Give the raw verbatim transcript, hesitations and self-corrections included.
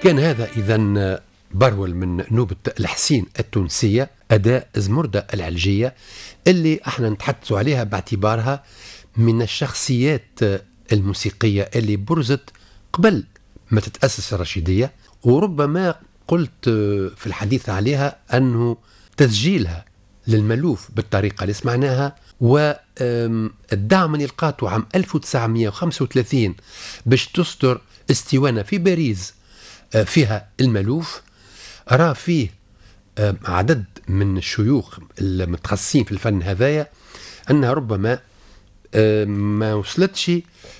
كان هذا إذن برول من نوبة الحسين التونسية، أداء زمردة العلجية اللي احنا نتحدثوا عليها باعتبارها من الشخصيات الموسيقية اللي برزت قبل ما تتأسس الرشيدية، وربما قلت في الحديث عليها أنه تسجيلها للملوف بالطريقة اللي سمعناها والدعم اللي لقاته عام ألف وتسعمائة وخمسة وثلاثين باش تصدر استوانة في باريس فيها الملوف، راه فيه عدد من الشيوخ المتخصصين في الفن هذايا أنها ربما ما وصلتش